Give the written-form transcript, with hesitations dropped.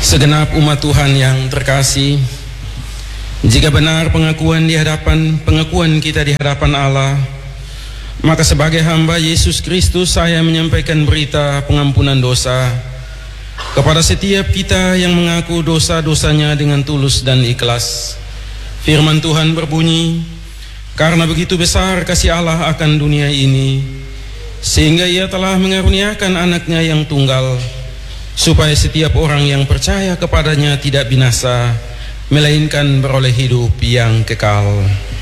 Segenap umat Tuhan yang terkasih, jika benar pengakuan kita di hadapan Allah, maka sebagai hamba Yesus Kristus saya menyampaikan berita pengampunan dosa kepada setiap kita yang mengaku dosa-dosanya dengan tulus dan ikhlas. Firman Tuhan berbunyi, karena begitu besar kasih Allah akan dunia ini, sehingga Ia telah mengaruniakan anaknya yang tunggal, supaya setiap orang yang percaya kepadanya tidak binasa, melainkan beroleh hidup yang kekal.